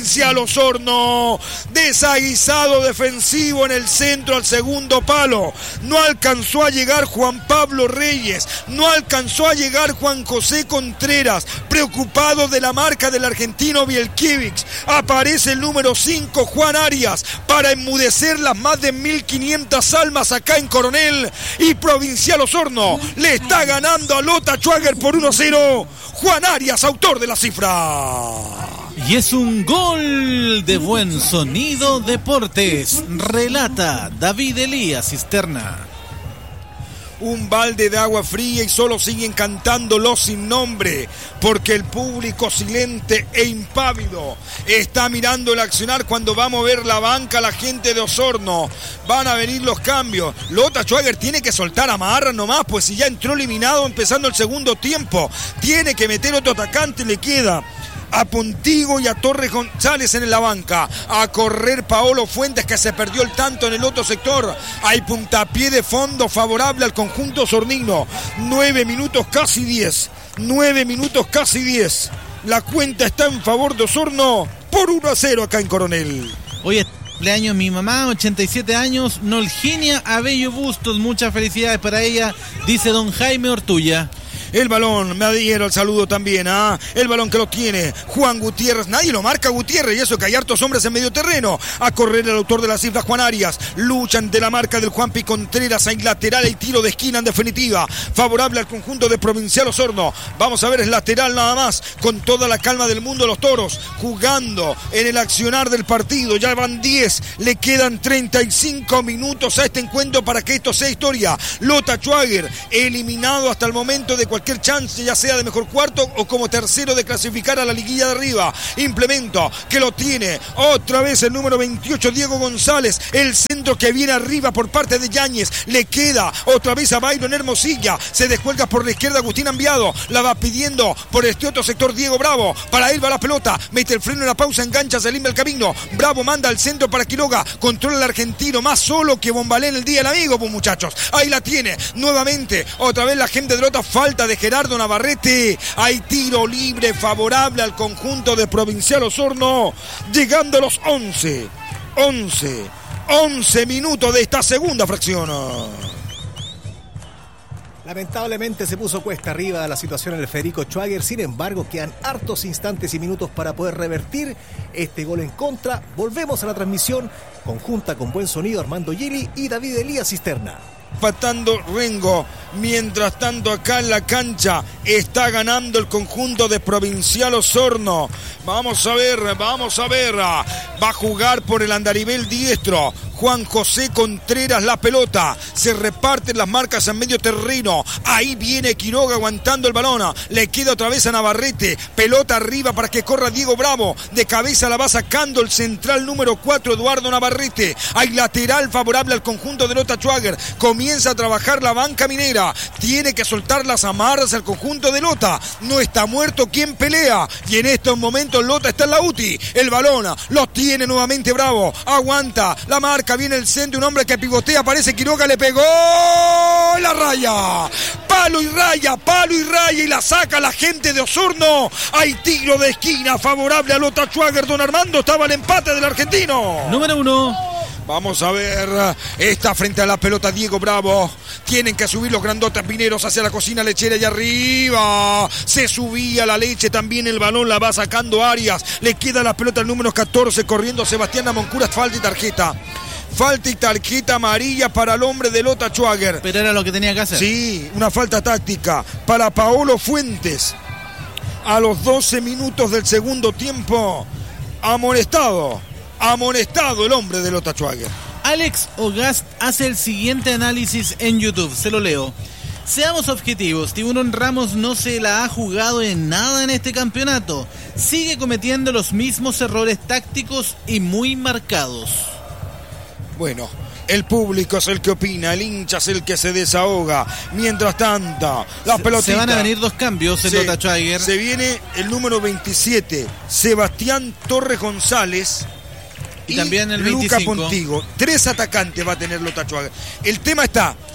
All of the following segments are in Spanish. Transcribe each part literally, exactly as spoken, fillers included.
Provincial Osorno, desaguisado defensivo en el centro al segundo palo, no alcanzó a llegar Juan Pablo Reyes, no alcanzó a llegar Juan José Contreras, preocupado de la marca del argentino Bielkiewicz, aparece el número cinco Juan Arias para enmudecer las más de mil quinientas almas acá en Coronel, y Provincial Osorno le está ganando a Lota Schwager por uno a cero, Juan Arias, autor de la cifra. Y es un gol de Buen Sonido Deportes, relata David Elías Cisterna. Un balde de agua fría y solo siguen cantándolo sin nombre, porque el público silente e impávido está mirando el accionar cuando va a mover la banca la gente de Osorno. Van a venir los cambios. Lota Schwager tiene que soltar a Marra nomás, pues si ya entró eliminado empezando el segundo tiempo. Tiene que meter otro atacante, le queda a Pontigo y a Torres González en la banca. A correr Paolo Fuentes, que se perdió el tanto en el otro sector. Hay puntapié de fondo favorable al conjunto osornino. Nueve minutos casi diez. Nueve minutos casi diez. La cuenta está en favor de Osorno por uno a cero acá en Coronel. Hoy es cumpleaños mi mamá, ochenta y siete años, Nolginia Abello Bustos. Muchas felicidades para ella, dice don Jaime Ortulla. El balón, me adhiero al saludo también, ¿ah? El balón que lo tiene Juan Gutiérrez, nadie lo marca Gutiérrez, y eso que hay hartos hombres en medio terreno. A correr el autor de la cifra, Juan Arias, luchan de la marca del Juanpi Contreras, hay lateral y tiro de esquina en definitiva, favorable al conjunto de Provincial Osorno. Vamos a ver, es lateral nada más, con toda la calma del mundo los toros, jugando en el accionar del partido, ya van diez, le quedan treinta y cinco minutos a este encuentro para que esto sea historia. Lota Schwager, eliminado hasta el momento de cualquier cualquier chance, ya sea de mejor cuarto o como tercero de clasificar a la liguilla de arriba. Implemento que lo tiene otra vez el número veintiocho, Diego González, el centro que viene arriba por parte de Yáñez, le queda otra vez a Byron Hermosilla, se descuelga por la izquierda Agustín Ambiado, la va pidiendo por este otro sector Diego Bravo, para él va la pelota, mete el freno en la pausa, engancha, se limpia el camino, Bravo manda al centro para Quiroga, controla el argentino, más solo que Bombalé en el día del amigo, pues muchachos, ahí la tiene, nuevamente, otra vez la gente de Lota, falta de Gerardo Navarrete, hay tiro libre favorable al conjunto de Provincial Osorno, llegando a los once, once, once minutos de esta segunda fracción. Lamentablemente se puso cuesta arriba la situación en el Federico Schwager, sin embargo quedan hartos instantes y minutos para poder revertir este gol en contra. Volvemos a la transmisión conjunta con Buen Sonido, Armando Gili y David Elías Cisterna. Empatando Rengo, mientras tanto acá en la cancha está ganando el conjunto de Provincial Osorno. Vamos a ver, vamos a ver, va a jugar por el andarivel diestro Juan José Contreras la pelota, se reparten las marcas en medio terreno, ahí viene Quiroga aguantando el balón, le queda otra vez a Navarrete, pelota arriba para que corra Diego Bravo, de cabeza la va sacando el central número cuatro Eduardo Navarrete, hay lateral favorable al conjunto de Lota Schwager, comienza a trabajar la banca minera, tiene que soltar las amarras al conjunto de Lota, no está muerto quien pelea, y en estos momentos Lota está en la U T I, el balón lo tiene nuevamente Bravo, aguanta la marca, viene el centro, un hombre que pivotea, aparece Quiroga, le pegó la raya, palo y raya, palo y raya, y la saca la gente de Osorno, hay tiro de esquina favorable a Lota Schwager, don Armando, estaba el empate del argentino. Número uno. Vamos a ver, está frente a la pelota Diego Bravo, tienen que subir los grandotes mineros hacia la cocina lechera y arriba, se subía la leche, también el balón la va sacando Arias, le queda la pelota al número catorce, corriendo Sebastián Amoncuras, falta y tarjeta. Falta y tarjeta amarilla para el hombre de Lota Schwager. Pero era lo que tenía que hacer. Sí, una falta táctica para Paolo Fuentes. A los doce minutos del segundo tiempo, amonestado, amonestado el hombre de Lota Schwager. Alex Ogast hace el siguiente análisis en YouTube, se lo leo. Seamos objetivos, Tiburón Ramos no se la ha jugado en nada en este campeonato. Sigue cometiendo los mismos errores tácticos y muy marcados. Bueno, el público es el que opina, el hincha es el que se desahoga. Mientras tanto, la pelotita. Se van a venir dos cambios en Lota Schwager. Se viene el número veintisiete, Sebastián Torres González. Y, y también el Luca veinticinco. Pontigo. Tres atacantes va a tener Lota Schwager. El tema está,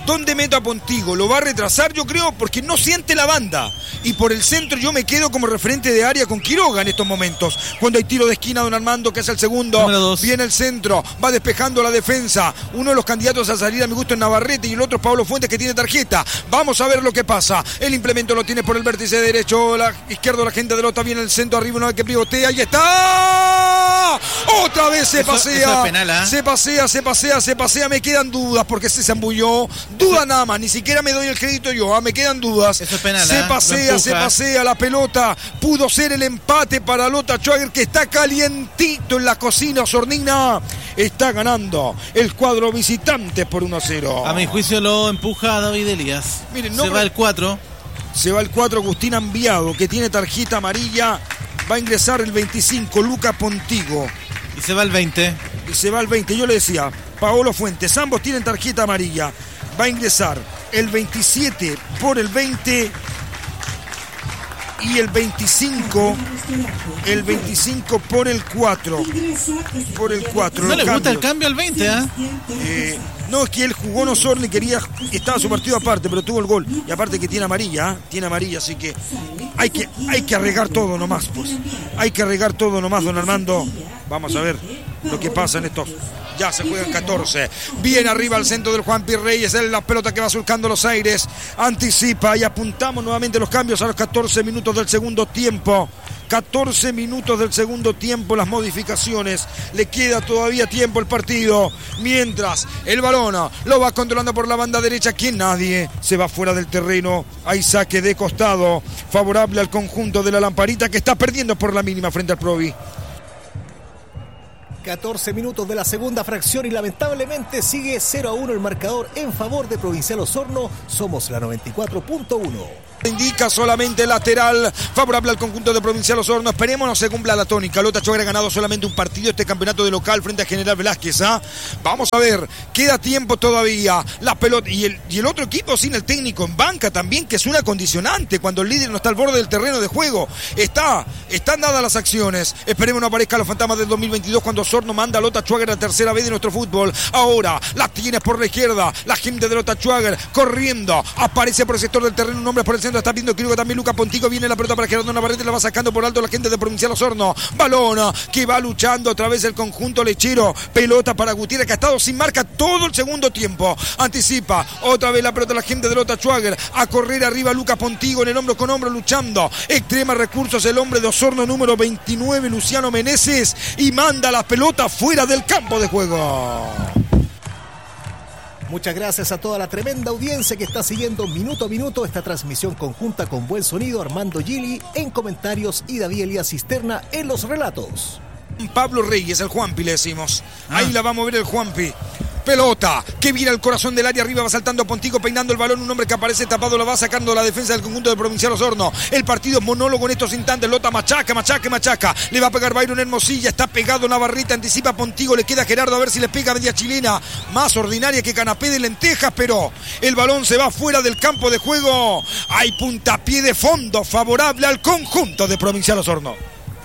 ¿Dónde meto a Pontigo? ¿Lo va a retrasar? Yo creo porque no siente la banda. Y por el centro yo me quedo como referente de área con Quiroga en estos momentos. Cuando hay tiro de esquina, don Armando, que es el segundo. Viene el centro, va despejando la defensa. Uno de los candidatos a salir a mi gusto es Navarrete y el otro es Pablo Fuentes, que tiene tarjeta. Vamos a ver lo que pasa. El implemento lo tiene por el vértice derecho, la izquierdo la gente de Lota. Viene el centro arriba una vez que pivotea. ¡Ahí está! Otra vez se eso, pasea. Eso es penal, ¿eh? Se pasea, se pasea, se pasea. Me quedan dudas porque se zambulló. Duda nada más, ni siquiera me doy el crédito yo, ¿eh? Me quedan dudas. Eso es penal, se ¿eh? pasea, se pasea la pelota. Pudo ser el empate para Lota Schwager, que está calientito en la cocina Osornina. Está ganando el cuadro visitante por uno a cero. A mi juicio lo empuja a David Elías. Miren, se va el cuatro. Se va el cuatro, Agustín Ambiado, que tiene tarjeta amarilla. Va a ingresar el veinticinco, Luca Pontigo. Y se va el veinte. Y se va el veinte, yo le decía, Paolo Fuentes. Ambos tienen tarjeta amarilla. Va a ingresar el veintisiete por el veinte y el veinticinco, el veinticinco por el cuatro. Por el cuatro. No le gusta cambios. El cambio al veinte, ¿eh? eh No, es que él jugó en Osorno y quería, estaba su partido aparte, pero tuvo el gol. Y aparte que tiene amarilla, ¿eh? Tiene amarilla, así que hay que hay que arreglar todo nomás, pues. Hay que arreglar todo nomás, don Armando. Vamos a ver lo que pasa en estos. Ya se juegan catorce. Bien arriba al centro del Juanpi Reyes. Es la pelota que va surcando los aires. Anticipa y apuntamos nuevamente los cambios a los catorce minutos del segundo tiempo. catorce minutos del segundo tiempo, las modificaciones. Le queda todavía tiempo el partido. Mientras el balón lo va controlando por la banda derecha. Que nadie se va fuera del terreno. Hay saque de costado. Favorable al conjunto de la Lamparita, que está perdiendo por la mínima frente al Provi. catorce minutos de la segunda fracción y lamentablemente sigue cero a uno el marcador en favor de Provincial Osorno. Somos la noventa y cuatro punto uno. Indica solamente lateral favorable al conjunto de Provincial Osorno. Esperemos no se cumpla la tónica. Lota Schwager ha ganado solamente un partido este campeonato de local frente a General Velázquez. ¿ah? Vamos a ver, queda tiempo todavía. La pelota y el, y el otro equipo sin el técnico en banca también, que es una condicionante cuando el líder no está al borde del terreno de juego. Está, están dadas las acciones. Esperemos no aparezcan los fantasmas del dos mil veintidós cuando Osorno manda a Lota Schwager la tercera vez de nuestro fútbol. Ahora la tiene por la izquierda. La gente de Lota Schwager corriendo. Aparece por el sector del terreno un hombre por el centro. Está viendo Quiroga también. Luca Pontigo. Viene la pelota para Gerardo Navarrete. La va sacando por alto la gente de Provincial Osorno. Balón que va luchando otra vez el conjunto lechero. Pelota para Gutiérrez, que ha estado sin marca todo el segundo tiempo. Anticipa otra vez la pelota la gente de Lota Schwager. A correr arriba Luca Pontigo en el hombro con hombro luchando. Extrema recursos el hombre de Osorno número veintinueve, Luciano Meneses. Y manda la pelota fuera del campo de juego. Muchas gracias a toda la tremenda audiencia que está siguiendo minuto a minuto esta transmisión conjunta con buen sonido. Armando Gili en comentarios y David Elías Cisterna en los relatos. Pablo Reyes, el Juanpi le decimos. Ah. Ahí la va a mover el Juanpi. Pelota que viene al corazón del área, arriba va saltando Pontigo, peinando el balón, un hombre que aparece tapado, la va sacando la defensa del conjunto de Provincial Osorno. El partido es monólogo en estos instantes. Lota machaca, machaca, machaca. Le va a pegar Byron Hermosilla, está pegado Navarrita, anticipa Pontigo, le queda Gerardo a ver si le pega media chilena, más ordinaria que canapé de lentejas, pero el balón se va fuera del campo de juego. Hay puntapié de fondo favorable al conjunto de Provincial Osorno.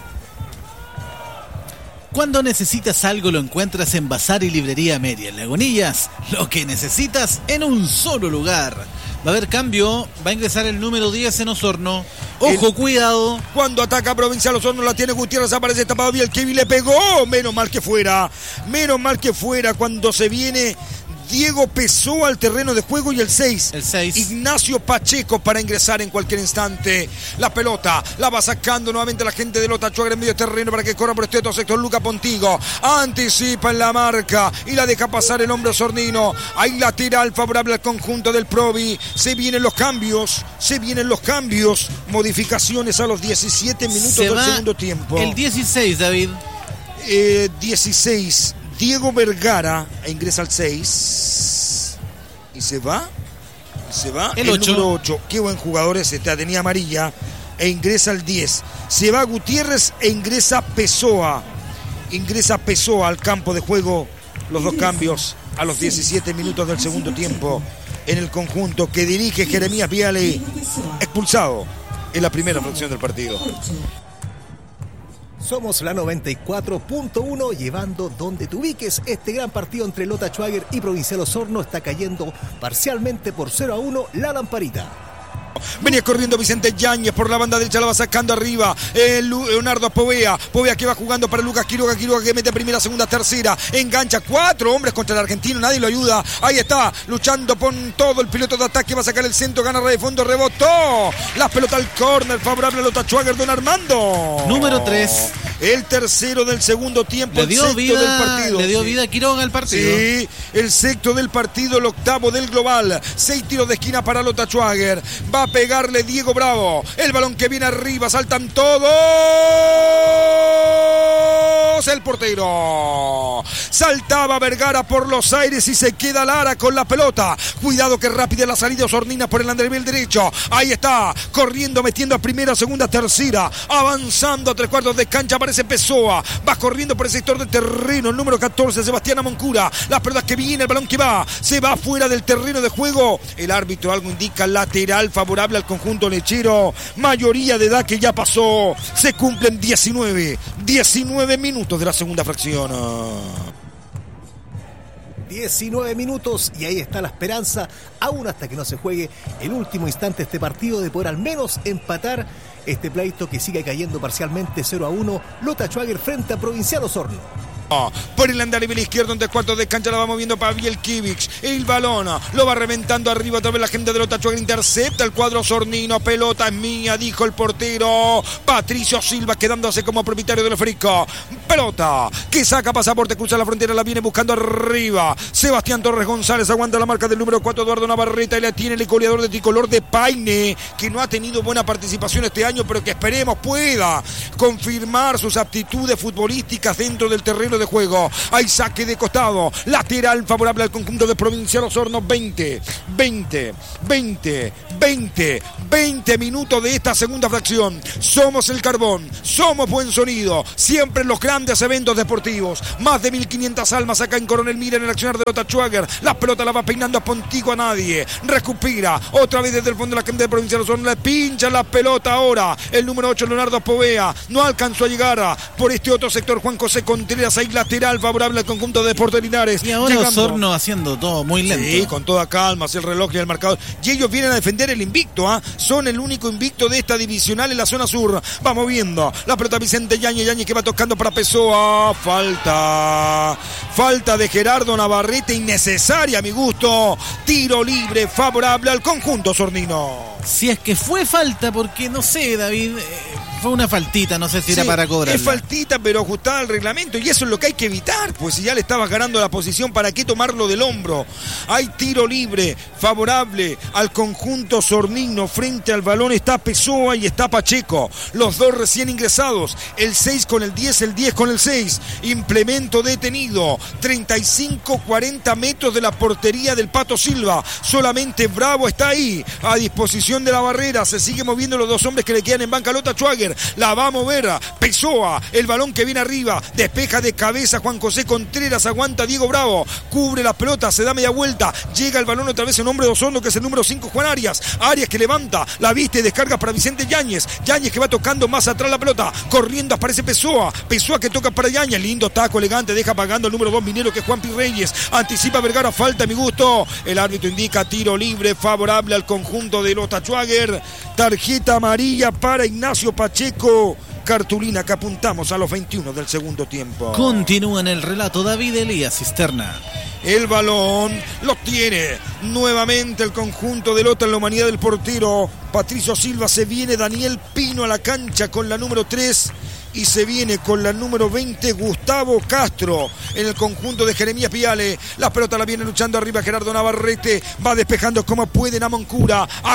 Cuando necesitas algo lo encuentras en Bazar y Librería Media en Lagunillas. Lo que necesitas en un solo lugar. Va a haber cambio, va a ingresar el número diez en Osorno. Ojo, el, cuidado. Cuando ataca Provincial Osorno la tiene Gutiérrez, aparece tapado bien el Kevin, le pegó. Menos mal que fuera, menos mal que fuera cuando se viene Diego Pessoa al terreno de juego y el seis. El seis. Ignacio Pacheco para ingresar en cualquier instante. La pelota la va sacando nuevamente la gente de Lota Schwager en medio terreno para que corra por este otro sector. Luca Pontigo anticipa en la marca y la deja pasar el hombre osornino. Hay lateral favorable al conjunto del Provi. Se vienen los cambios, se vienen los cambios. Modificaciones a los diecisiete minutos se del va segundo tiempo. El dieciséis, David. Eh, dieciséis. Diego Vergara ingresa al seis y se va, y se va el, el ocho. Número ocho. Qué buen jugador ese, tenía amarilla e ingresa al diez. Se va Gutiérrez e ingresa Pessoa. Ingresa Pessoa al campo de juego. Los dos cambios a los diecisiete minutos del segundo tiempo en el conjunto que dirige Jeremías Viale, expulsado en la primera fracción del partido. Somos la noventa y cuatro punto uno, llevando donde te ubiques. Este gran partido entre Lota Schwager y Provincial Osorno está cayendo parcialmente por cero a uno la Lamparita. Venía corriendo Vicente Yáñez por la banda derecha, la va sacando arriba eh, Leonardo Povea, Povea que va jugando para Lucas Quiroga, Quiroga que mete primera, segunda, tercera, engancha cuatro hombres contra el argentino, nadie lo ayuda, ahí está, luchando con todo el piloto de ataque, va a sacar el centro, gana de fondo, rebotó, la pelota al córner, favorable a Lota Schwager, don Armando. Número tres. El tercero del segundo tiempo, le dio el sexto vida, del partido. Le dio sí. vida a Quiroga al partido. Sí, el sexto del partido, el octavo del global. Seis tiros de esquina para Lota Schwager. Va a pegarle Diego Bravo. El balón que viene arriba, saltan todos. El portero. Saltaba Vergara por los aires y se queda Lara con la pelota. Cuidado que rápida la salida Osornina por el andrevil derecho. Ahí está, corriendo, metiendo a primera, segunda, tercera. Avanzando a tres cuartos de cancha, aparece Pessoa. Va corriendo por el sector del terreno. El número catorce, Sebastián Amoncura. Las pelotas que viene, el balón que va. Se va fuera del terreno de juego. El árbitro algo indica, lateral favorable al conjunto lechero. Mayoría de edad que ya pasó. Se cumplen diecinueve minutos de la segunda fracción. diecinueve minutos y ahí está la esperanza, aún hasta que no se juegue el último instante este partido, de poder al menos empatar este pleito que sigue cayendo parcialmente cero a uno. Lota Schwager frente a Provincial Osorno. Por el andarivel izquierdo, entre cuartos de cancha, la va moviendo para Bielkiewicz. El balón lo va reventando arriba otra vez la gente de Lota Schwager. Intercepta el cuadro osornino. Pelota es mía, dijo el portero Patricio Silva, quedándose como propietario del esférico. Pelota que saca pasaporte, cruza la frontera, la viene buscando arriba. Sebastián Torres González aguanta la marca del número cuatro, Eduardo Navarrete, y la tiene el goleador de tricolor de Paine, que no ha tenido buena participación este año, pero que esperemos pueda confirmar sus aptitudes futbolísticas dentro del terreno de juego. Hay saque de costado, lateral favorable al conjunto de Provincial Osorno. veinte, veinte, veinte, veinte, veinte minutos de esta segunda fracción. Somos el carbón, somos buen sonido, siempre en los grandes eventos deportivos. Más de mil quinientas almas acá en Coronel Mira en el accionar de Lota Schwager. La pelota la va peinando a Pontigo a nadie. Recupera otra vez desde el fondo de la gente de Provincial Osorno. Le pincha la pelota ahora el número ocho, Leonardo Povea. No alcanzó a llegar por este otro sector. Juan José Contreras, ahí lateral favorable al conjunto de Deportes Linares. Y ahora llegando. Osorno haciendo todo muy lento. Sí, con toda calma, hacia el reloj y el marcador. Y ellos vienen a defender el invicto, ¿ah? ¿eh? Son el único invicto de esta divisional en la zona sur. Va moviendo la pelota Vicente Yáñez, Yáñez que va tocando para Pessoa. Falta. Falta de Gerardo Navarrete, innecesaria a mi gusto. Tiro libre favorable al conjunto osornino. Si es que fue falta, porque no sé, David, eh, fue una faltita, no sé si sí, era para cobrar. Es faltita, pero ajustada al reglamento, y eso es lo que hay que evitar, pues si ya le estabas ganando la posición, ¿para qué tomarlo del hombro? Hay tiro libre favorable al conjunto osornino. Frente al balón está Pessoa y está Pacheco, los dos recién ingresados, el seis con el diez, el diez con el seis. Implemento detenido, treinta y cinco cuarenta metros de la portería del Pato Silva. Solamente Bravo está ahí, a disposición de la barrera. Se sigue moviendo los dos hombres que le quedan en banca. Lota Schwager la va a mover Pessoa, el balón que viene arriba, despeja de cabeza Juan José Contreras, aguanta Diego Bravo, cubre la pelota, se da media vuelta, llega el balón otra vez en nombre de Osorno, que es el número cinco, Juan Arias. Arias que levanta, la viste y descarga para Vicente Yáñez. Yáñez que va tocando más atrás la pelota, corriendo aparece Pessoa, Pessoa que toca para Yáñez, lindo taco elegante, deja pagando el número dos Minero, que es Juan Pi Reyes, anticipa Vergara, falta a mi gusto. El árbitro indica tiro libre favorable al conjunto de Lota Schwager. Tarjeta amarilla para Ignacio Pacheco. Cartulina que apuntamos a los veintiuno del segundo tiempo. Continúa en el relato David Elías Cisterna. El balón lo tiene nuevamente el conjunto de Lota en la humanidad del portero Patricio Silva. Se viene Daniel Pino a la cancha con la número tres. Y se viene con la número veinte Gustavo Castro en el conjunto de Jeremías Piale. La pelota la viene luchando arriba Gerardo Navarrete. Va despejando como puede Namoncura. A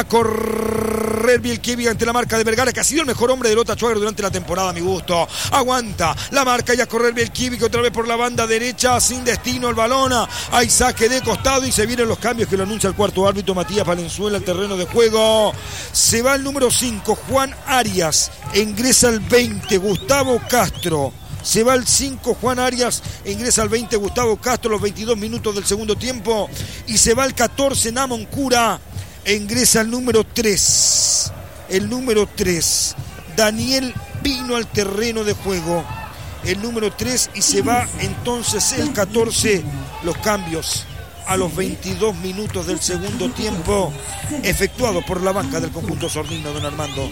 correr Bielkiewicz ante la marca de Vergara, que ha sido el mejor hombre de Lota Schwager durante la temporada a mi gusto. Aguanta la marca y a correr Bielkiewicz otra vez por la banda derecha. Sin destino el balón. Hay saque de costado y se vienen los cambios que lo anuncia el cuarto árbitro Matías Valenzuela al terreno de juego. Se va el número cinco Juan Arias. Ingresa el veinte Gustavo Gustavo Castro. Se va el cinco Juan Arias, ingresa al veinte Gustavo Castro, los veintidós minutos del segundo tiempo. Y se va el catorce Namoncura, e ingresa el número tres. El número tres, Daniel vino al terreno de juego el número tres y se va entonces el catorce. Los cambios a los veintidós minutos del segundo tiempo efectuados por la banca del conjunto sornino, don Armando.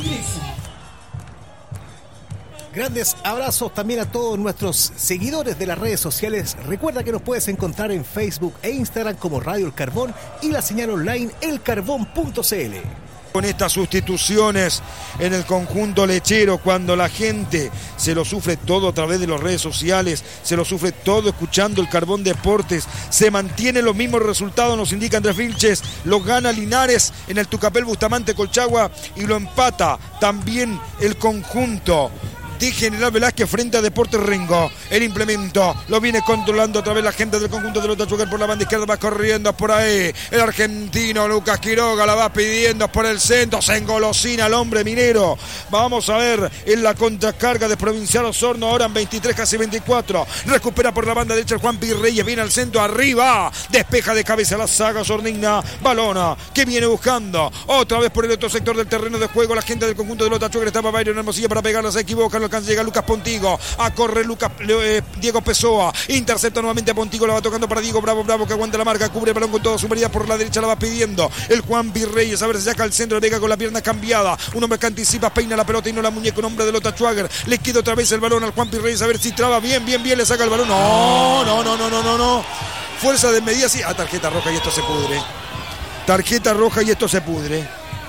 Grandes abrazos también a todos nuestros seguidores de las redes sociales. Recuerda que nos puedes encontrar en Facebook e Instagram como Radio El Carbón y la señal online el carbón punto c l. Con estas sustituciones en el conjunto lechero, cuando la gente se lo sufre todo a través de las redes sociales, se lo sufre todo escuchando el Carbón Deportes, se mantienen los mismos resultados, nos indica Andrés Vilches, lo gana Linares en el Tucapel Bustamante Colchagua y lo empata también el conjunto de General Velázquez frente a Deportes Rengo. El implemento lo viene controlando otra vez la gente del conjunto de Lota Chuaguer por la banda izquierda, va corriendo por ahí el argentino Lucas Quiroga, la va pidiendo por el centro, se engolosina el hombre minero. Vamos a ver en la contracarga de Provincial Osorno, ahora en veintitrés, casi veinticuatro, recupera por la banda derecha el Juan Pirreyes, viene al centro, arriba, despeja de cabeza la saga osornina, balona que viene buscando otra vez por el otro sector del terreno de juego, la gente del conjunto de Lota Chuaguer estaba Byron Hermosilla para pegarla, se equivoca, no alcanza, llega Lucas Pontigo, a correr Lucas, eh, Diego Pessoa, intercepta nuevamente a Pontigo, la va tocando para Diego Bravo, Bravo que aguanta la marca, cubre el balón con toda su medida por la derecha, la va pidiendo el Juan Virreyes, a ver si saca al centro, le pega con la pierna cambiada, un hombre que anticipa, peina la pelota y no la muñeca, un hombre de Lota Chuaguer, le queda otra vez el balón al Juan Virreyes, a ver si traba bien, bien, bien, le saca el balón, no, no, no, no, no, no, no, fuerza de medida, sí, a tarjeta roja y esto se pudre, tarjeta roja y esto se pudre,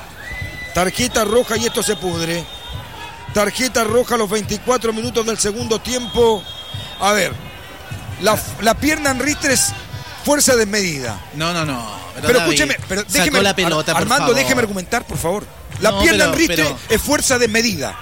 tarjeta roja y esto se pudre. Tarjeta roja a los veinticuatro minutos del segundo tiempo. A ver, la, la pierna en Ristres, fuerza desmedida. No, no, no. Pero, pero David, escúcheme, pero déjeme, la pelota, Ar, Armando, por déjeme argumentar, por favor. La no, pierna pero, en Ristres pero... es fuerza desmedida.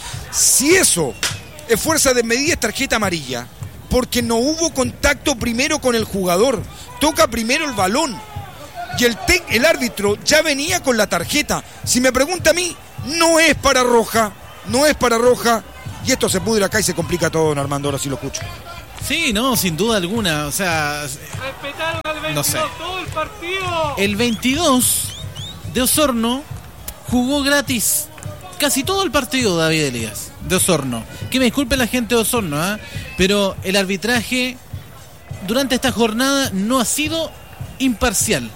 Si eso es fuerza desmedida, es tarjeta amarilla. Porque no hubo contacto primero con el jugador. Toca primero el balón. Y el, te, el árbitro ya venía con la tarjeta. Si me pregunta a mí, no es para roja. No es para roja y esto se pudre acá y se complica todo, don Armando, ahora sí lo escucho. Sí, no, sin duda alguna, o sea... Respetaron al veintidós, no sé. Todo el partido. El veintidós de Osorno jugó gratis casi todo el partido, David Elías, de Osorno. Que me disculpe la gente de Osorno, ¿eh? Pero el arbitraje durante esta jornada no ha sido imparcial,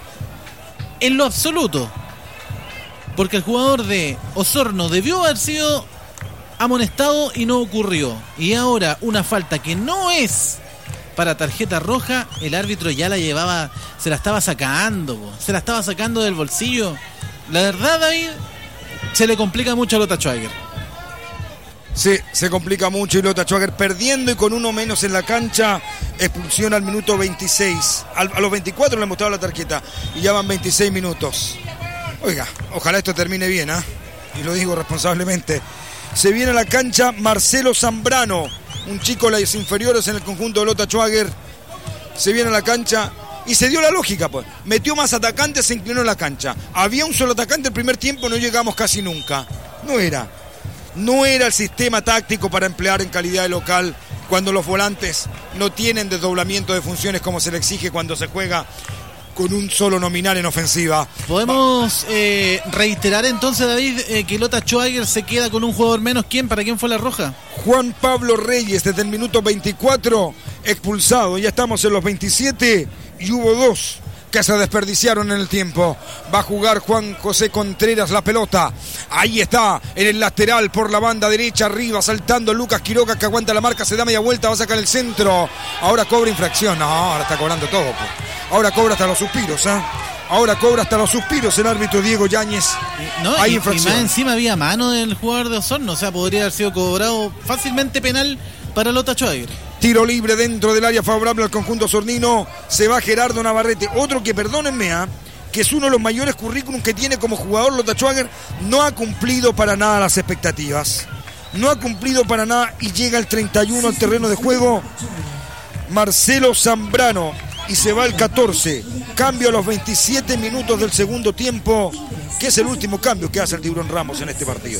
en lo absoluto. Porque el jugador de Osorno debió haber sido amonestado y no ocurrió. Y ahora una falta que no es para tarjeta roja, el árbitro ya la llevaba, se la estaba sacando, se la estaba sacando del bolsillo. La verdad, David, se le complica mucho a Lota Chuaguer. Sí, se complica mucho y Lota Chuaguer perdiendo y con uno menos en la cancha, expulsión al minuto veintiséis. Al, a los veinticuatro le han mostrado la tarjeta y ya van veintiséis minutos. Oiga, ojalá esto termine bien, ¿ah? ¿eh? Y lo digo responsablemente. Se viene a la cancha Marcelo Zambrano, un chico de las inferiores en el conjunto de Lota Chuaguer. Se viene a la cancha y se dio la lógica, pues. Metió más atacantes, se inclinó en la cancha. Había un solo atacante el primer tiempo, no llegamos casi nunca. No era. No era el sistema táctico para emplear en calidad de local cuando los volantes no tienen desdoblamiento de funciones como se le exige cuando se juega con un solo nominal en ofensiva. ¿Podemos eh, reiterar entonces, David, eh, que Lota Chuaguer se queda con un jugador menos? ¿Quién? ¿Para quién fue la roja? Juan Pablo Reyes, desde el minuto veinticuatro, expulsado. Ya estamos en los veintisiete y hubo dos que se desperdiciaron en el tiempo. Va a jugar Juan José Contreras la pelota. Ahí está, en el lateral por la banda derecha, arriba, saltando Lucas Quiroga, que aguanta la marca, se da media vuelta, va a sacar el centro. Ahora cobra infracción. No, ahora está cobrando todo, pues. Ahora cobra hasta los suspiros, ¿eh? Ahora cobra hasta los suspiros el árbitro Diego Yáñez. No, Hay y, infracción. Y más encima había mano del jugador de Osorno, o sea, podría haber sido cobrado fácilmente penal para Lota Chuaguer. Tiro libre dentro del área favorable al conjunto sornino. Se va Gerardo Navarrete. Otro que, perdónenme, ¿eh? que es uno de los mayores currículums que tiene como jugador Lota Chuaguer, no ha cumplido para nada las expectativas. No ha cumplido para nada y llega el treinta y uno al terreno de juego Marcelo Zambrano y se va el catorce. Cambio a los veintisiete minutos del segundo tiempo, que es el último cambio que hace el Tiburón Ramos en este partido.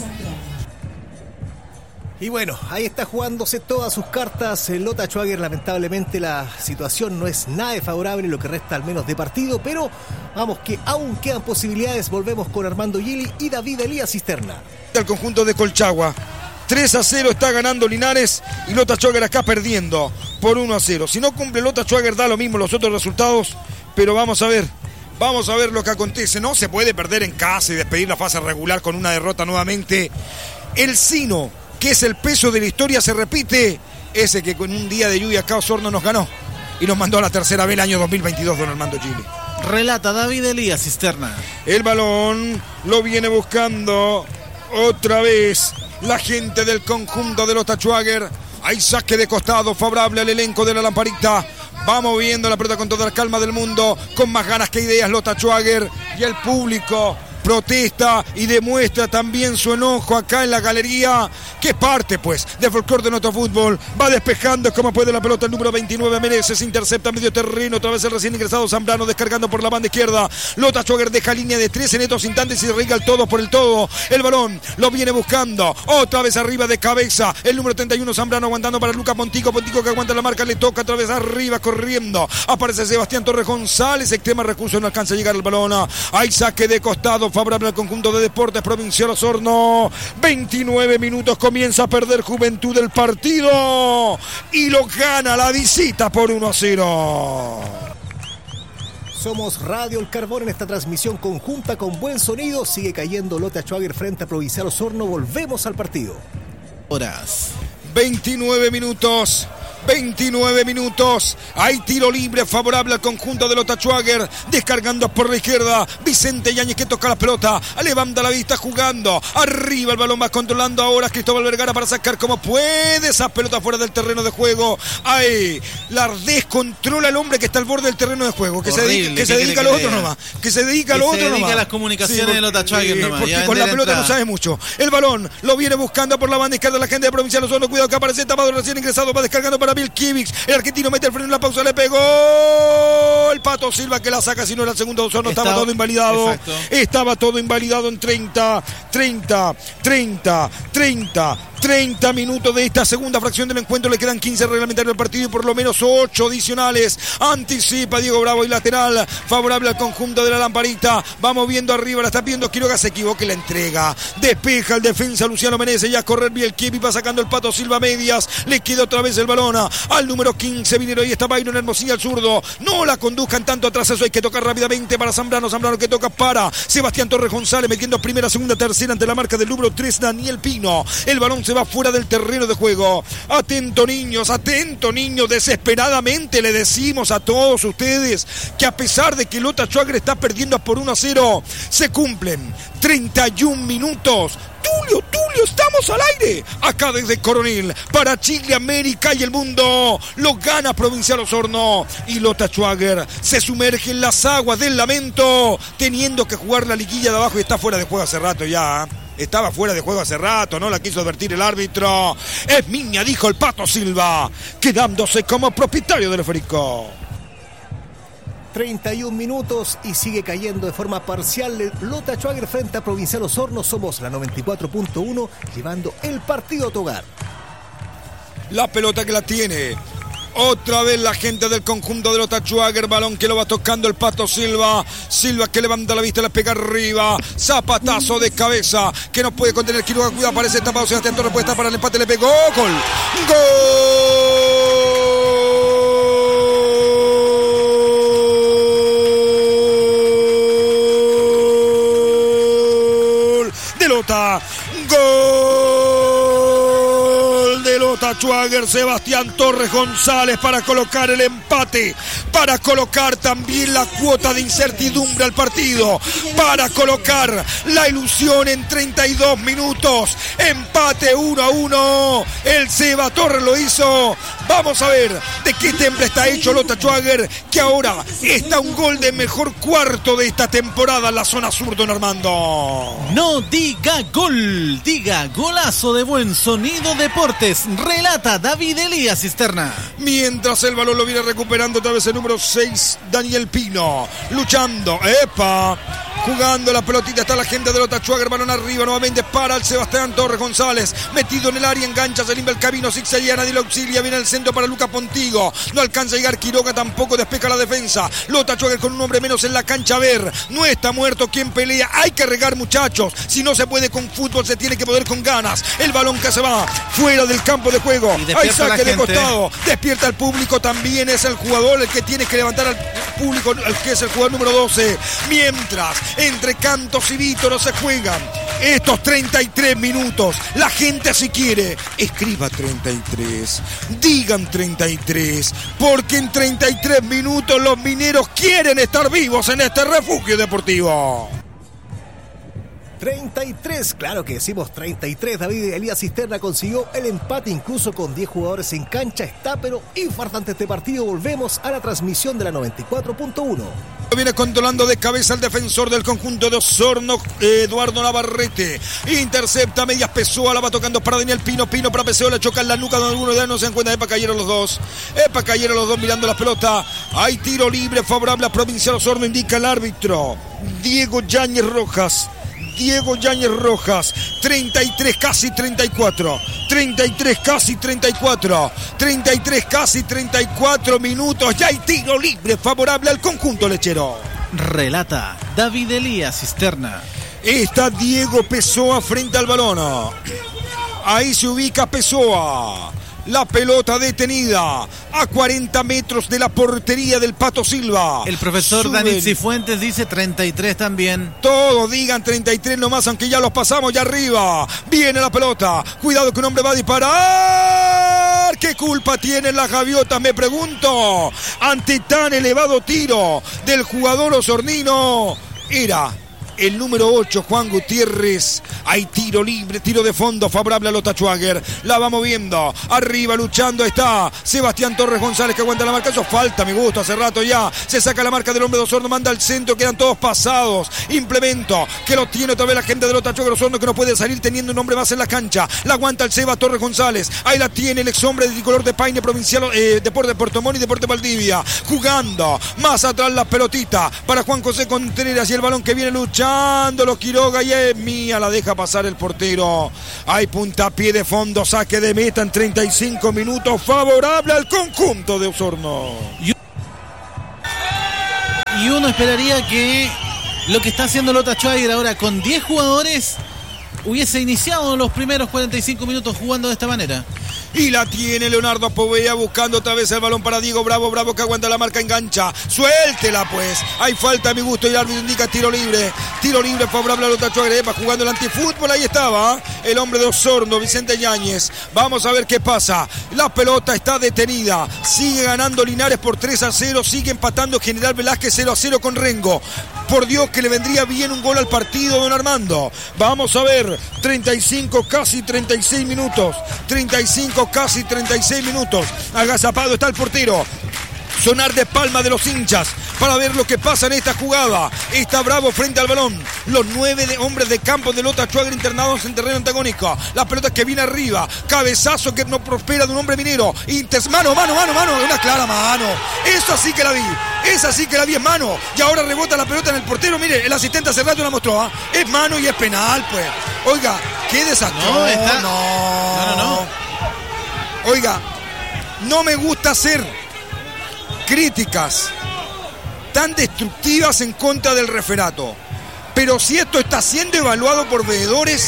Y bueno, ahí está jugándose todas sus cartas el Lota Chuaguer. Lamentablemente la situación no es nada favorable, lo que resta al menos de partido, pero vamos que aún quedan posibilidades. Volvemos con Armando Gili y David Elías Cisterna. El conjunto de Colchagua tres a cero está ganando Linares y Lota Schwager acá perdiendo por uno a cero. Si no cumple Lota Schwager da lo mismo los otros resultados, pero vamos a ver. Vamos a ver lo que acontece. No se puede perder en casa y despedir la fase regular con una derrota nuevamente. El Sino, que es el peso de la historia, se repite. Ese que con un día de lluvia acá Osorno nos ganó y nos mandó a la tercera vez el año dos mil veintidós, don Armando Chile. Relata David Elías Cisterna. El balón lo viene buscando otra vez la gente del conjunto de Lota Schwager. Hay saque de costado favorable al elenco de la Lamparita. Va moviendo la pelota con toda la calma del mundo, con más ganas que ideas Lota Schwager, y el público protesta y demuestra también su enojo acá en la galería, que es parte pues del folclore de nuestro fútbol. Va despejando como puede la pelota el número veintinueve, Meneses, intercepta medio terreno, otra vez el recién ingresado Zambrano descargando por la banda izquierda. Lota Schwager deja línea de tres en estos instantes y riega el todo por el todo. El balón lo viene buscando, otra vez arriba de cabeza el número treinta y uno, Zambrano aguantando para Lucas Pontico, Pontico que aguanta la marca, le toca otra vez arriba corriendo, aparece Sebastián Torres González, extrema recurso, no alcanza a llegar el balón. Hay saque de costado favorable al conjunto de Deportes Provincial Osorno. veintinueve minutos, comienza a perder Juventud el partido y lo gana la visita por uno a cero. Somos Radio El Carbón en esta transmisión conjunta con buen sonido. Sigue cayendo Lota Schwager frente a Provincial Osorno. Volvemos al partido. Horas. veintinueve minutos. veintinueve minutos, hay tiro libre favorable al conjunto de Lota Schwager, descargando por la izquierda, Vicente Yáñez que toca la pelota, levanta la vista jugando, arriba el balón va controlando ahora Cristóbal Vergara para sacar como puede esa pelota fuera del terreno de juego. Ahí, la descontrola el hombre que está al borde del terreno de juego, que Horrible, se dedica, que se dedica a lo otro nomás, que se dedica a lo otro nomás. Se dedica a las comunicaciones sí, de Lota Schwager nomás. Porque con la pelota entrada. No sabe mucho. El balón lo viene buscando por la banda izquierda la gente de Provincial Osorno, cuidado que aparece tapado recién ingresado, va descargando para Vilkiewicz, el argentino mete el freno en la pausa, le pegó el Pato Silva que la saca, si no era el segundo Osorno, estaba, estaba todo invalidado, exacto. Estaba todo invalidado en treinta, treinta, treinta, treinta, treinta minutos de esta segunda fracción del encuentro, le quedan quince reglamentarios del partido y por lo menos ocho adicionales. Anticipa Diego Bravo y lateral favorable al conjunto de la Lamparita, va moviendo arriba, la está pidiendo Quiroga, se equivoca y la entrega, despeja el defensa Luciano Meneses, ya a correr Bielkiewicz, va sacando el Pato Silva medias, le queda otra vez el balón al número quince, Vinero, ahí está Byron Hermosilla, el zurdo, no la conduzcan tanto atrás, eso hay que tocar rápidamente para Zambrano, Zambrano que toca para Sebastián Torres González, metiendo primera, segunda, tercera ante la marca del número tres, Daniel Pino, el balón se va fuera del terreno de juego. Atento niños, atento niños, desesperadamente le decimos a todos ustedes que a pesar de que Lota Schwager está perdiendo por uno a cero, se cumplen treinta y un minutos. Tulio, Tulio, estamos al aire. Acá desde Coronel, para Chile, América y el mundo. Lo gana Provincial Osorno. Y Lota Schwager se sumerge en las aguas del lamento, teniendo que jugar la liguilla de abajo y está fuera de juego hace rato ya. Estaba fuera de juego hace rato, no la quiso advertir el árbitro. Es Miña, dijo el Pato Silva, quedándose como propietario del esférico. treinta y un minutos y sigue cayendo de forma parcial Lota Schwager frente a Provincial Osorno. Somos la noventa y cuatro punto uno, llevando el partido a tu hogar. La pelota que la tiene otra vez la gente del conjunto de Lota Schwager, balón que lo va tocando el Pato Silva, Silva que levanta la vista, la pega arriba, zapatazo de cabeza que no puede contener Quiroga, cuidado, aparece tapado Sebastián Torres, puesta para el empate, le pegó, gol, gol de Lota, gol de Lota Schwager, Sebastián Torres González para colocar el empate, para colocar también la cuota de incertidumbre al partido, para colocar la ilusión en treinta y dos minutos, empate uno a uno, el Seba Torres lo hizo. Vamos a ver de qué temple está hecho Lota Schwager, que ahora está un gol de mejor cuarto de esta temporada en la zona sur, don Armando. No diga gol, diga golazo de buen sonido deportes, relata David Elías Cisterna. Mientras el balón lo viene recuperando otra vez el número seis, Daniel Pino, luchando, epa, Jugando la pelotita está la gente de Lota Schwager, balón arriba nuevamente para el Sebastián Torres González, metido en el área, engancha, se limpia el camino, zigzaguea, nadie lo auxilia, viene el centro para Lucas Pontigo, no alcanza a llegar Quiroga, tampoco despeja la defensa. Lota Schwager con un hombre menos en la cancha, a ver, no está muerto quien pelea, hay que regar, muchachos, si no se puede con fútbol se tiene que poder con ganas. El balón que se va fuera del campo de juego, hay saque de costado, despierta el público, también es el jugador el que tiene que levantar al público, el que es el jugador número doce, mientras entre Cantos y Vítoro se juegan estos treinta y tres minutos. La gente, si quiere, escriba treinta y tres, digan treinta y tres, porque en treinta y tres minutos los mineros quieren estar vivos en este refugio deportivo. treinta y tres, claro que decimos treinta y tres. David Elías Cisterna consiguió el empate incluso con diez jugadores en cancha. Está pero infartante este partido. Volvemos a la transmisión de la noventa y cuatro punto uno. Viene controlando de cabeza el defensor del conjunto de Osorno, Eduardo Navarrete. Intercepta medias Pessoa, la va tocando para Daniel Pino. Pino para Pessoa, le choca en la nuca donde alguno de ellos no se encuentra. Epa, cayeron los dos. Epa, cayeron los dos mirando la pelota. Hay tiro libre favorable a Provincial Osorno, indica el árbitro Diego Yáñez Rojas. Diego Yáñez Rojas, treinta y tres, casi treinta y cuatro, treinta y tres, casi treinta y cuatro, treinta y tres, casi treinta y cuatro minutos, ya hay tiro libre favorable al conjunto lechero. Relata David Elías Cisterna. Está Diego Pessoa frente al balón, ahí se ubica Pessoa. La pelota detenida a cuarenta metros de la portería del Pato Silva. El profesor Dani Cifuentes dice treinta y tres también. Todos digan treinta y tres nomás, aunque ya los pasamos ya arriba. Viene la pelota. Cuidado que un hombre va a disparar. ¿Qué culpa tienen las gaviotas? Me pregunto. Ante tan elevado tiro del jugador osornino. Era el número ocho, Juan Gutiérrez. Hay tiro libre, tiro de fondo favorable a Lota Schwager. La va moviendo. Arriba luchando está Sebastián Torres González, que aguanta la marca. Eso falta, a mi gusto, hace rato ya. Se saca la marca del hombre de Osorno, manda al centro, quedan todos pasados. Implemento que lo tiene otra vez la gente de Lota Schwager Osorno, que no puede salir teniendo un hombre más en la cancha. La aguanta el Seba Torres González. Ahí la tiene el ex hombre de tricolor de Paine, Provincial, eh, Deporte de Puerto Montt y Deporte Valdivia. Jugando más atrás la pelotita para Juan José Contreras y el balón que viene luchando. Los Quiroga y es mía, la deja pasar el portero. Hay puntapié de fondo, saque de meta en treinta y cinco minutos favorable al conjunto de Osorno. Y uno esperaría que lo que está haciendo Lota Schwager ahora con diez jugadores hubiese iniciado los primeros cuarenta y cinco minutos jugando de esta manera. Y la tiene Leonardo Povea buscando otra vez el balón para Diego Bravo. Bravo que aguanta la marca, engancha. Suéltela pues. Hay falta a mi gusto y el árbitro indica tiro libre. Tiro libre favorable a Lota Schwager. Jugando el antifútbol. Ahí estaba el hombre de Osorno, Vicente Yáñez. Vamos a ver qué pasa. La pelota está detenida. Sigue ganando Linares por tres a cero. Sigue empatando General Velázquez cero a cero con Rengo. Por Dios que le vendría bien un gol al partido, don Armando. Vamos a ver. treinta y cinco, casi treinta y seis minutos. treinta y cinco, casi treinta y seis minutos. Agazapado está el portero. Sonar de palma de los hinchas para ver lo que pasa en esta jugada. Está Bravo frente al balón. Los nueve de hombres de campo de Lota Schwager internados en terreno antagónico. La pelota que viene arriba. Cabezazo que no prospera de un hombre minero. Inter... Mano, mano, mano, mano. Una clara mano. Esa sí que la vi. Esa sí que la vi, es mano. Y ahora rebota la pelota en el portero. Mire, el asistente hace rato la mostró. ¿eh? Es mano y es penal, pues. Oiga, qué desastre. No, está... no, no, no, no. Oiga, no me gusta hacer críticas tan destructivas en contra del referato, pero si esto está siendo evaluado por veedores,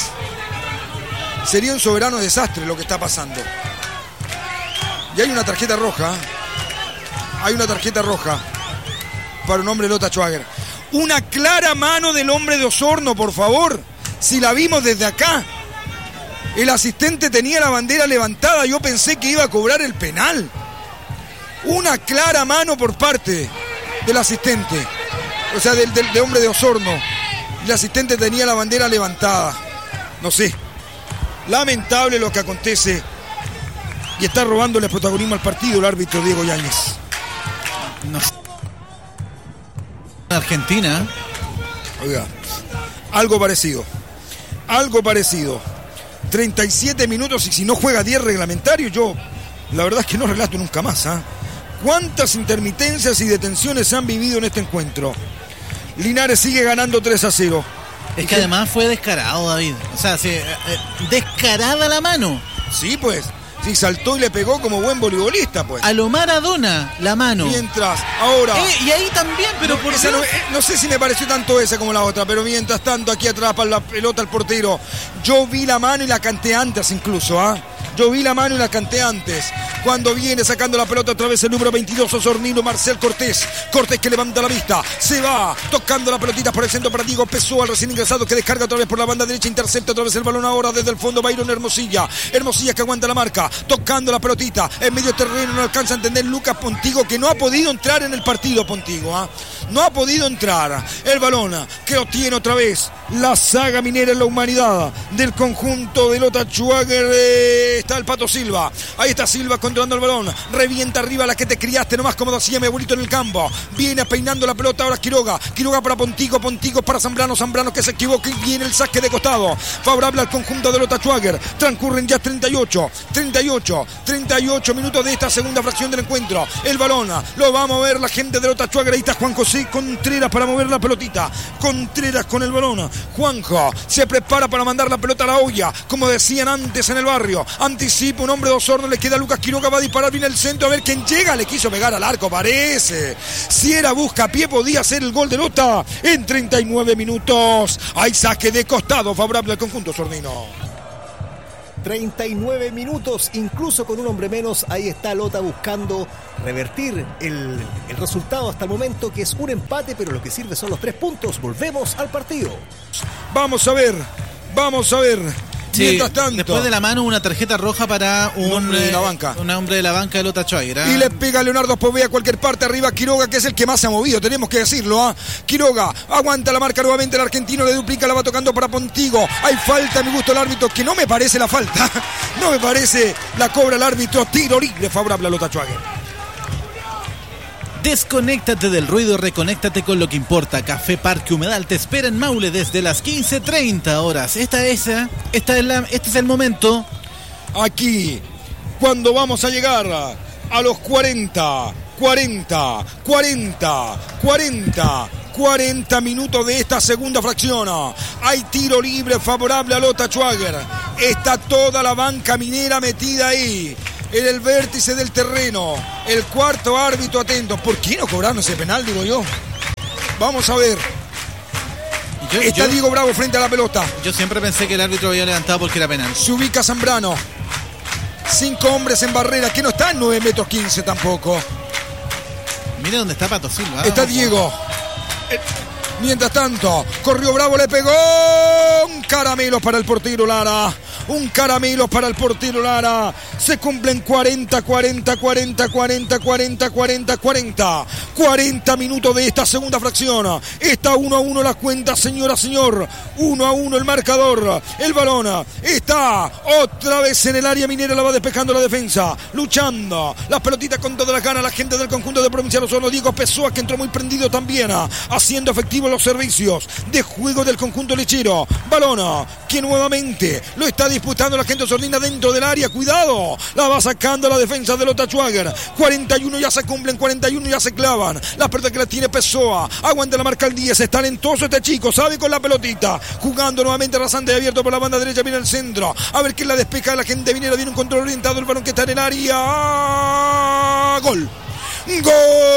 sería un soberano desastre lo que está pasando. Y hay una tarjeta roja, hay una tarjeta roja para un hombre de Lota Schwager. Una clara mano del hombre de Osorno, por favor. Si la vimos desde acá, el asistente tenía la bandera levantada, yo pensé que iba a cobrar el penal. Una clara mano por parte del asistente, o sea, del, del, del hombre de Osorno. El asistente tenía la bandera levantada. No sé. Lamentable lo que acontece. Y está robándole protagonismo al partido el árbitro Diego Yáñez. No. Argentina. Oiga, algo parecido. Algo parecido. treinta y siete minutos y si no juega diez reglamentarios, yo la verdad es que no relato nunca más. ¿eh? ¿Cuántas intermitencias y detenciones se han vivido en este encuentro? Linares sigue ganando tres a cero. Es que además fue descarado, David. O sea, se, eh, descarada la mano. Sí, pues. Sí, saltó y le pegó como buen voleibolista, pues. A lo Maradona, la mano. Mientras, ahora... Eh, y ahí también, pero no, por esa no, eh, no sé si me pareció tanto esa como la otra, pero mientras tanto, aquí atrás para la pelota al portero. Yo vi la mano y la canté antes incluso, ¿ah? ¿eh? Yo vi la mano y la canté antes. Cuando viene sacando la pelota otra vez el número veintidós, Osornino, Marcel Cortés. Cortés que levanta la vista. Se va tocando la pelotita por el centro para Diego Pessoa, al recién ingresado, que descarga otra vez por la banda derecha. Intercepta otra vez el balón ahora desde el fondo. Byron Hermosilla. Hermosilla que aguanta la marca. Tocando la pelotita. En medio terreno no alcanza a entender Lucas Pontigo, que no ha podido entrar en el partido, Pontigo. ¿eh? No ha podido entrar. El balón que lo tiene otra vez la saga minera en la humanidad del conjunto de Lota Schwager. Eh, está el Pato Silva. Ahí está Silva controlando el balón. Revienta arriba la que te criaste nomás, como decía mi abuelito en el campo. Viene peinando la pelota ahora Quiroga. Quiroga para Pontigo. Pontigo para Zambrano. Zambrano que se equivoca y viene el saque de costado. Favorable al conjunto de Lota Schwager. Transcurren ya treinta y ocho, treinta y ocho, treinta y ocho minutos de esta segunda fracción del encuentro. El balón lo va a mover la gente de Lota Schwager. Ahí está Juan José Contreras para mover la pelotita. Contreras con el balón. Juanjo se prepara para mandar la pelota a la olla, como decían antes en el barrio. Anticipa un hombre de Osorno, le queda a Lucas Quiroga, va a disparar bien el centro, a ver quién llega. Le quiso pegar al arco, parece. Si era buscapié podía ser el gol de Lota en treinta y nueve minutos. Hay saque de costado favorable al conjunto osornino. treinta y nueve minutos, incluso con un hombre menos. Ahí está Lota buscando revertir el, el resultado hasta el momento, que es un empate, pero lo que sirve son los tres puntos. Volvemos al partido. Vamos a ver, vamos a ver. Sí, mientras tanto, después de la mano una tarjeta roja para un, un hombre de la eh, banca. un hombre de la banca de Lota Schwager. ¿eh? Y le pega a Leonardo Povea a cualquier parte. Arriba Quiroga, que es el que más se ha movido, tenemos que decirlo. ¿ah? Quiroga aguanta la marca nuevamente, el argentino le duplica, la va tocando para Pontigo. Hay falta, a mi gusto, el árbitro, que no me parece la falta. No me parece, la cobra el árbitro. Tiro libre favorable a Lota Schwager. Desconéctate del ruido, reconéctate con lo que importa. Café Parque Humedal te espera en Maule desde las quince treinta horas. Esta es, esta es la, este es el momento. Aquí, cuando vamos a llegar a los cuarenta, cuarenta, cuarenta, cuarenta, cuarenta minutos de esta segunda fracción. Hay tiro libre favorable a Lota Schwager. Está toda la banca minera metida ahí, en el vértice del terreno. El cuarto árbitro atento. ¿Por qué no cobraron ese penal, digo yo? Vamos a ver. Yo, Está yo, Diego Bravo frente a la pelota. Yo siempre pensé que el árbitro había levantado porque era penal. Se ubica Zambrano. Cinco hombres en barrera, que no está en nueve metros quince tampoco. Mire dónde está Pato Silva. Está Ojo. Diego. Eh, mientras tanto, corrió Bravo, le pegó. Un caramelo para el portero Lara. Un caramelo para el portero Lara. Se cumplen cuarenta, cuarenta, cuarenta, cuarenta, cuarenta, cuarenta, cuarenta. cuarenta minutos de esta segunda fracción. Está uno a uno la cuenta, señora, señor. uno a uno el marcador. El balón está otra vez en el área minera. La va despejando la defensa. Luchando. Las pelotitas con toda la gana. La gente del conjunto de Provincia de Osorno. Diego Pessoa, que entró muy prendido también. Haciendo efectivos los servicios de juego del conjunto lechero. Balón que nuevamente lo está disputando la gente osornina dentro del área. Cuidado. La va sacando la defensa de Lota Schwager. cuarenta y uno ya se cumplen. cuarenta y uno ya se clavan. La pelota que la tiene Pessoa. Aguanta la marca el diez. Es talentoso este chico. Sabe con la pelotita. Jugando nuevamente rasante y abierto por la banda derecha. Viene el centro. A ver quién la despeja. La gente viene. Viene un control orientado. El balón que está en el área. Gol. Gol.